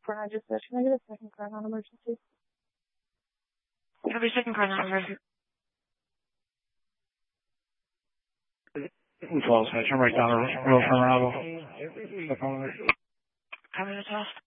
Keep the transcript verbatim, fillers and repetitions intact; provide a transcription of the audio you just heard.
four nine just said, can I get a second car non-emergency? Every second car non-emergency. twelve, so I turn right down the road from Bravo. How many toss?